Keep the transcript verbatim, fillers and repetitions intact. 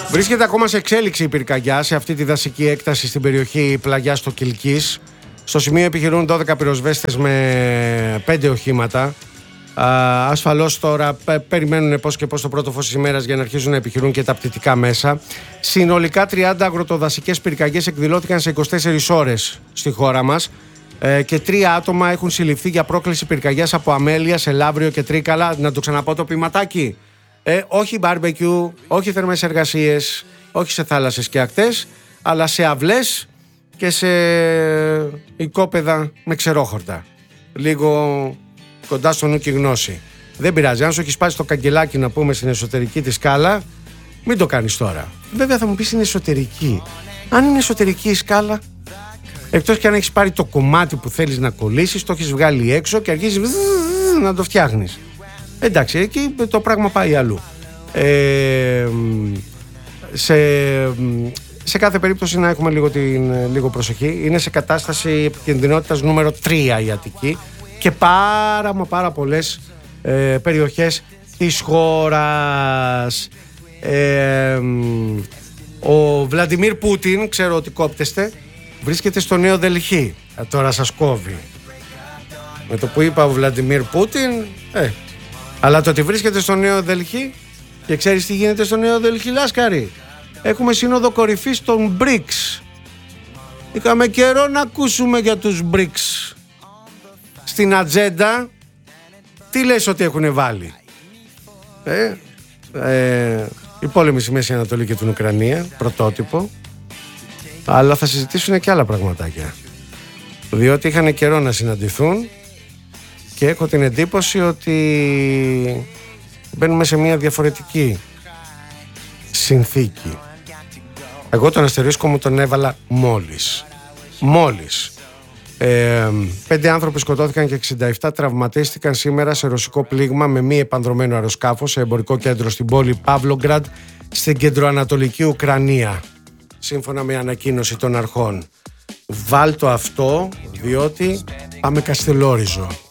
Βρίσκεται ακόμα σε εξέλιξη η πυρκαγιά σε αυτή τη δασική έκταση στην περιοχή πλαγιάς του Κιλκής. Στο σημείο επιχειρούν δώδεκα πυροσβέστες με πέντε οχήματα. Α, ασφαλώς τώρα πε, περιμένουν πώς και πώς το πρώτο φως της ημέρας για να αρχίσουν να επιχειρούν και τα πτυτικά μέσα. Συνολικά τριάντα αγροτοδασικές πυρκαγιές εκδηλώθηκαν σε είκοσι τέσσερις ώρες στη χώρα μας ε, και τρία άτομα έχουν συλληφθεί για πρόκληση πυρκαγιάς από αμέλεια σε Λαύριο και Τρίκαλα. Να το ξαναπώ το ποιηματάκι. Ε, όχι μπάρμπεκιου, όχι θερμές εργασίες, όχι σε θάλασσες και ακτές, αλλά σε αυλές και σε οικόπεδα με ξερόχορτα. Λίγο κοντά στο νου και γνώση. Δεν πειράζει. Αν σου έχει σπάσει το καγκελάκι, να πούμε, στην εσωτερική τη σκάλα, μην το κάνεις τώρα. Βέβαια θα μου πεις είναι εσωτερική. Αν είναι εσωτερική η σκάλα, εκτός και αν έχεις πάρει το κομμάτι που θέλεις να κολλήσεις, το έχεις βγάλει έξω και αρχίζεις να το φτιάχνεις. Εντάξει, εκεί το πράγμα πάει αλλού. Ε, σε, σε κάθε περίπτωση να έχουμε λίγο, την, λίγο προσοχή. Είναι σε κατάσταση επικινδυνότητας νούμερο τρία η Αττική και πάρα μα πάρα πολλές ε, περιοχές της χώρας. Ε, ο Βλαντιμίρ Πούτιν, ξέρω ότι κόπτεστε, βρίσκεται στο Νέο Δελχή. Ε, τώρα σας κόβει. Με το που είπα ο Βλαντιμίρ Πούτιν, ε, αλλά το ότι βρίσκεται στο Νέο Δελχή και ξέρεις τι γίνεται στο Νέο Δελχή, Λάσκαρη. Έχουμε σύνοδο κορυφής των μπρικς. Είχαμε καιρό να ακούσουμε για τους μπρικς. Στην ατζέντα τι λες ότι έχουν βάλει? Ε, ε, η πόλεμη στη Μέση Ανατολή και την Ουκρανία, πρωτότυπο. Αλλά θα συζητήσουν και άλλα πραγματάκια. Διότι είχαν καιρό να συναντηθούν και έχω την εντύπωση ότι μπαίνουμε σε μια διαφορετική συνθήκη. Εγώ τον αστερίσκο μου τον έβαλα μόλις. Μόλις. Ε, πέντε άνθρωποι σκοτώθηκαν και εξήντα επτά τραυματίστηκαν σήμερα σε ρωσικό πλήγμα με μη επανδρωμένο αεροσκάφος σε εμπορικό κέντρο στην πόλη Παύλογκραντ στην κεντροανατολική Ουκρανία, σύμφωνα με ανακοίνωση των αρχών. Βάλτο αυτό, διότι πάμε Καστελόριζο.